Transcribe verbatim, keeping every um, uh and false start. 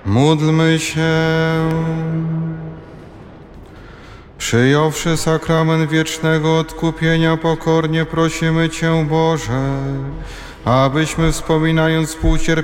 Módlmy się. Przyjąwszy sakrament wiecznego odkupienia, pokornie prosimy Cię, Boże, abyśmy wspominając współcierpienie